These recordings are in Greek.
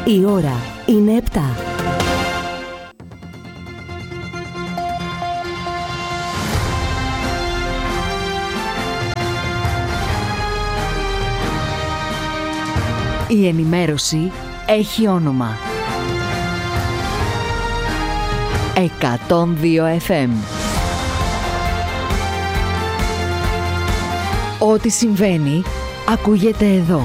Η ώρα είναι 7. Η ενημέρωση έχει όνομα. 102 FM. Ό,τι συμβαίνει, ακούγεται εδώ.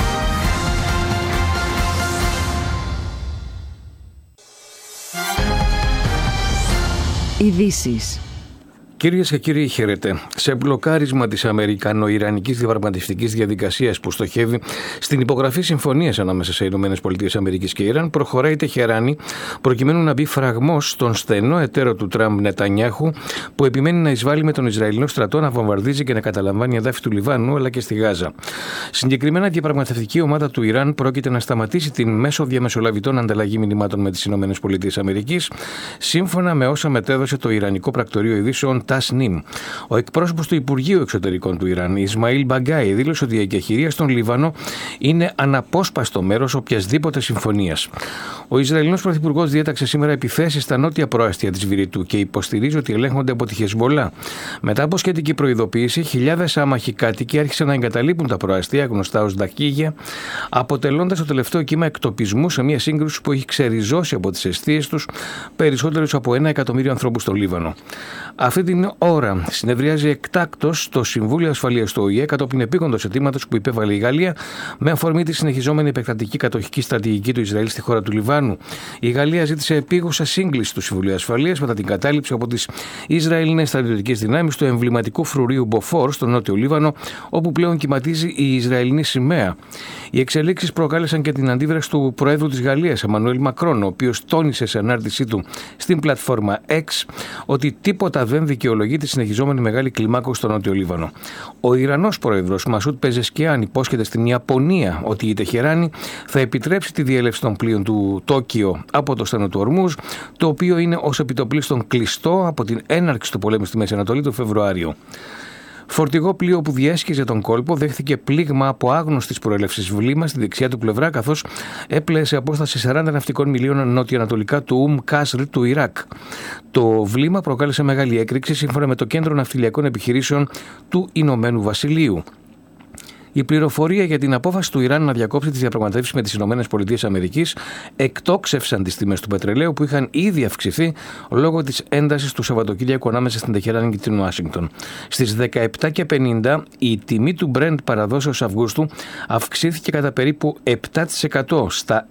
Ειδήσεις. Κυρίες και κύριοι, χαίρετε. Σε μπλοκάρισμα της Αμερικανο-Ιρανικής διαπραγματευτικής διαδικασίας που στοχεύει στην υπογραφή συμφωνίας ανάμεσα σε ΗΠΑ και Ιράν, προχωράει η Τεχεράνη προκειμένου να μπει φραγμός στον στενό εταίρο του Τραμπ, Νετανιάχου, που επιμένει να εισβάλλει με τον Ισραηλινό στρατό, να βομβαρδίζει και να καταλαμβάνει εδάφη του Λιβάνου αλλά και στη Γάζα. Συγκεκριμένα, η διαπραγματευτική ομάδα του Ιράν πρόκειται να σταματήσει την μέσω διαμεσολαβητών ανταλλαγή μηνυμάτων με τις ΗΠΑ, σύμφωνα με όσα μετέδωσε το Ιρανικό Πρακτορείο Ειδήσεων Tasnim. Ο εκπρόσωπος του Υπουργείου Εξωτερικών του Ιράν, Ισμαήλ Μπαγκάι, δήλωσε ότι η εγκεχηρία στον Λίβανο είναι αναπόσπαστο μέρος οποιασδήποτε συμφωνίας. Ο Ισραηλινός Πρωθυπουργός διέταξε σήμερα επιθέσεις στα νότια προάστια της Βηρητού και υποστηρίζει ότι ελέγχονται από τη Χεσμολά. Μετά από σχετική προειδοποίηση, χιλιάδες άμαχοι κάτοικοι άρχισαν να εγκαταλείπουν τα προάστια, γνωστά ως Δακίγια, αποτελώντας το τελευταίο κύμα εκτοπισμού σε μια σύγκρουση που έχει ξεριζώσει από τις αιστείες τους περισσότερους από 1 εκατομμύριο ανθρώπους στο Λίβανο. Αυτή την ώρα συνεδριάζει εκτάκτως το Συμβούλιο Ασφαλείας του ΟΗΕ κατόπιν επίγοντος αιτήματος που υπέβαλε η Γαλλία με αφορμή τη συνεχιζόμενη επεκτατική κατοχική στρατηγική του Ισραήλ στη χώρα του Λιβάνου. Η Γαλλία ζήτησε επίγουσα σύγκληση του Συμβουλίου Ασφαλείας μετά την κατάληψη από τις Ισραηλινές στρατιωτικές δυνάμεις του εμβληματικού φρουρίου Μποφόρ στο νότιο Λίβανο, όπου πλέον κυματίζει η Ισραηλινή σημαία. Οι εξελίξεις προκάλεσαν και την αντίδραση του Προέδρου της Γαλλίας, Εμμανουέλ Μακρόν, ο οποίος τόνισε σε ανάρτησή του στην πλατφόρμα X ότι τίποτα δεν δικαιολογεί τη συνεχιζόμενη μεγάλη κλιμάκωση στο νότιο Λίβανο. Ο Ιρανός πρόεδρος Μασούτ Πεζεσκιάν υπόσχεται στην Ιαπωνία ότι η Τεχεράνη θα επιτρέψει τη διέλευση των πλοίων του Τόκιο από το στενό του Ορμούζ, το οποίο είναι ως επιτοπλίστων κλειστό από την έναρξη του πολέμου στη Μέση Ανατολή το Φεβρουάριο. Φορτηγό πλοίο που διέσχιζε τον κόλπο δέχθηκε πλήγμα από άγνωστης προέλευσης βλήμα στη δεξιά του πλευρά, καθώς έπλεε σε απόσταση 40 ναυτικών μιλίων νοτιοανατολικά του Κάσρ του Ιράκ. Το βλήμα προκάλεσε μεγάλη έκρηξη σύμφωνα με το Κέντρο Ναυτιλιακών Επιχειρήσεων του Ηνωμένου Βασιλείου. Η πληροφορία για την απόφαση του Ιράν να διακόψει τις διαπραγματεύσεις με τις ΗΠΑ εκτόξευσαν τις τιμές του πετρελαίου που είχαν ήδη αυξηθεί λόγω της έντασης του Σαββατοκύριακου ανάμεσα στην Τεχεράνη και την Ουάσιγκτον. Στις 17:50 η τιμή του Brent παραδόσεως Αυγούστου αυξήθηκε κατά περίπου 7% στα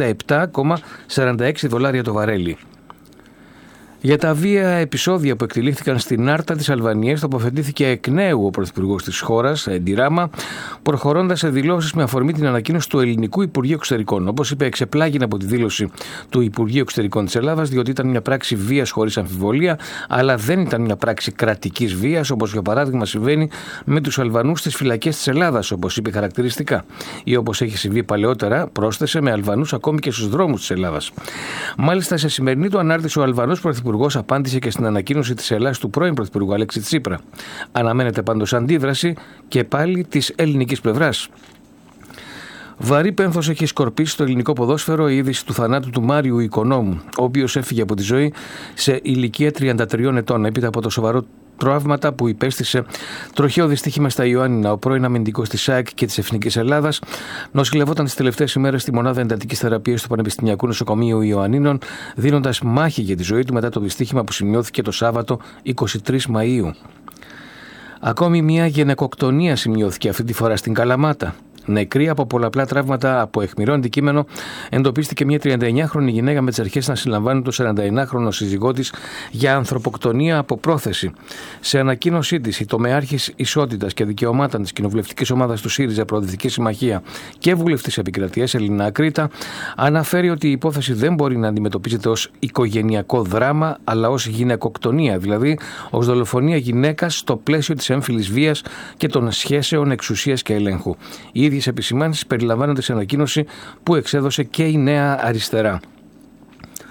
$97,46 το βαρέλι. Για τα βία επεισόδια που εκτελήθηκαν στην Άρτα της Αλβανίας, τοποθετήθηκε εκ νέου ο πρωθυπουργός της χώρας, Εντιράμα, προχωρώντας σε δηλώσεις με αφορμή την ανακοίνωση του Ελληνικού Υπουργείου Εξωτερικών. Όπως είπε, εξεπλάγει από τη δήλωση του Υπουργείου Εξωτερικών της Ελλάδας, διότι ήταν μια πράξη βίας χωρίς αμφιβολία, αλλά δεν ήταν μια πράξη κρατικής βίας, όπως για παράδειγμα συμβαίνει με τους Αλβανούς στις φυλακές της Ελλάδας, όπως είπε χαρακτηριστικά, ή όπως έχει συμβεί παλαιότερα, πρόσθεσε, με Αλβανούς ακόμη και στους δρόμους της Ελλάδας. Μάλιστα, σε σημερινή του ανάρτηση, ο Αλβανός πρωθυπουργός απάντησε και στην ανακοίνωση της Ελλάδας του πρώην Πρωθυπουργού Αλέξη Τσίπρα. Αναμένεται πάντως αντίδραση και πάλι της ελληνικής πλευράς. Βαρύ πένθος έχει σκορπίσει στο ελληνικό ποδόσφαιρο η είδηση του θανάτου του Μάριου Οικονόμου, ο οποίος έφυγε από τη ζωή σε ηλικία 33 ετών, έπειτα από το σοβαρό τραύματα που υπέστησε τροχαίο δυστύχημα στα Ιωάννινα. Ο πρώην αμυντικός της ΑΕΚ και της Εθνικής Ελλάδας νοσηλευόταν τις τελευταίες ημέρες στη μονάδα εντατικής θεραπείας του Πανεπιστημιακού Νοσοκομείου Ιωαννίνων, δίνοντας μάχη για τη ζωή του μετά το δυστύχημα που σημειώθηκε το Σάββατο 23 Μαΐου. Ακόμη μια γυναικοκτονία σημειώθηκε αυτή τη φορά στην Καλαμάτα. Νεκρή από πολλαπλά τραύματα από αιχμηρό αντικείμενο, εντοπίστηκε μια 39χρονη γυναίκα με τις αρχές να συλλαμβάνει το 41χρονο σύζυγό της για ανθρωποκτονία από πρόθεση. Σε ανακοίνωσή της, η τομεάρχης Ισότητας και Δικαιωμάτων της κοινοβουλευτικής ομάδας του ΣΥΡΙΖΑ Προοδευτική Συμμαχία και βουλευτής επικρατείας Ελίνα Ακρίτα αναφέρει ότι η υπόθεση δεν μπορεί να αντιμετωπίζεται ως οικογενειακό δράμα, αλλά ως γυναικοκτονία, δηλαδή ως δολοφονία γυναίκας στο πλαίσιο της έμφυλης βίας και των σχέσεων εξουσίας και ελέγχου. Οι ίδιες επισημάνσεις περιλαμβάνονται σε ανακοίνωση που εξέδωσε και η Νέα Αριστερά.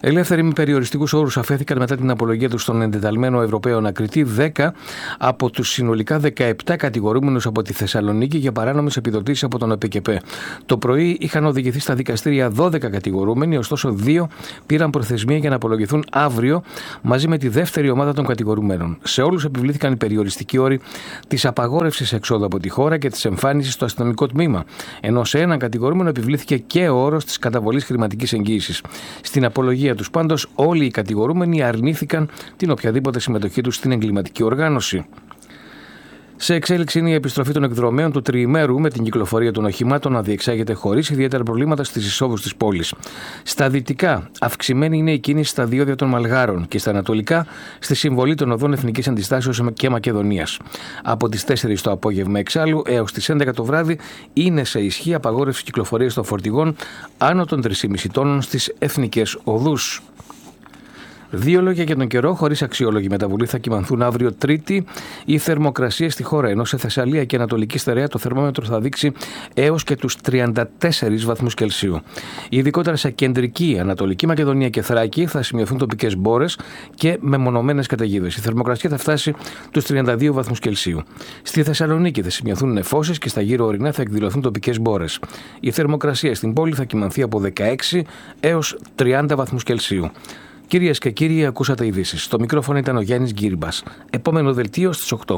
Ελεύθεροι με περιοριστικούς όρους αφέθηκαν μετά την απολογία τους στον εντεταλμένο Ευρωπαίο ανακριτή 10 από τους συνολικά 17 κατηγορούμενους από τη Θεσσαλονίκη για παράνομες επιδοτήσεις από τον ΕΠΚΕ. Το πρωί είχαν οδηγηθεί στα δικαστήρια 12 κατηγορούμενοι, ωστόσο 2 πήραν προθεσμία για να απολογηθούν αύριο μαζί με τη δεύτερη ομάδα των κατηγορουμένων. Σε όλους επιβλήθηκαν οι περιοριστικοί όροι της απαγόρευσης εξόδου από τη χώρα και της εμφάνισης στο αστυνομικό τμήμα, ενώ σε έναν κατηγορούμενο επιβλήθηκε και ο όρος της καταβολής χρηματικής εγγύησης. Στην απολογία τους πάντως όλοι οι κατηγορούμενοι αρνήθηκαν την οποιαδήποτε συμμετοχή τους στην εγκληματική οργάνωση. Σε εξέλιξη είναι η επιστροφή των εκδρομέων του τριημέρου με την κυκλοφορία των οχημάτων να διεξάγεται χωρίς ιδιαίτερα προβλήματα στις εισόδους της πόλης. Στα δυτικά, αυξημένη είναι η κίνηση στα διόδια των Μαλγάρων και στα ανατολικά, στη συμβολή των οδών Εθνικής Αντιστάσεως και Μακεδονίας. Από τις 4 το απόγευμα εξάλλου έως τις 11 το βράδυ είναι σε ισχύ απαγόρευση κυκλοφορίας των φορτηγών άνω των 3,5 τόνων στις εθνικές οδούς. 2 λόγια για τον καιρό. Χωρίς αξιόλογη μεταβολή θα κυμανθούν αύριο Τρίτη οι θερμοκρασίες στη χώρα, ενώ σε Θεσσαλία και Ανατολική Στερεά το θερμόμετρο θα δείξει έως και τους 34 βαθμούς Κελσίου. Ειδικότερα σε κεντρική Ανατολική Μακεδονία και Θράκη θα σημειωθούν τοπικές μπόρες και μεμονωμένες καταιγίδες. Η θερμοκρασία θα φτάσει τους 32 βαθμούς Κελσίου. Στη Θεσσαλονίκη θα σημειωθούν νεφώσεις και στα γύρω ορεινά θα εκδηλωθούν τοπικές μπόρες. Η θερμοκρασία στην πόλη θα κυμανθεί από 16 έως 30 βαθμούς Κελσίου. Κυρίες και κύριοι, ακούσατε ειδήσεις. Στο μικρόφωνο ήταν ο Γιάννης Γκύριμπας. Επόμενο δελτίο στις 8.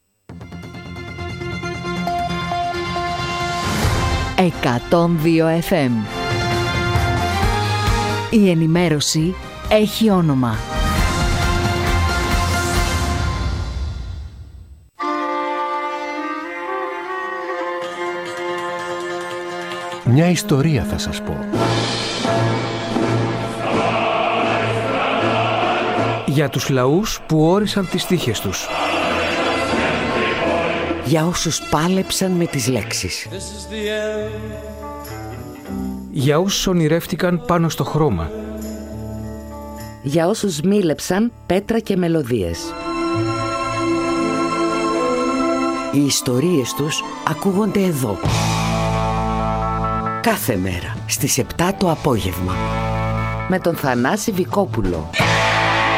102 FM. Η ενημέρωση έχει όνομα. Μια ιστορία θα σας πω. Για τους λαούς που όρισαν τις τύχες τους. Για όσους πάλεψαν με τις λέξεις. Για όσους ονειρεύτηκαν πάνω στο χρώμα. Για όσους μίλεψαν πέτρα και μελωδίες. Οι ιστορίες τους ακούγονται εδώ. Κάθε μέρα στις 7 το απόγευμα. Με τον Θανάση Βικόπουλο.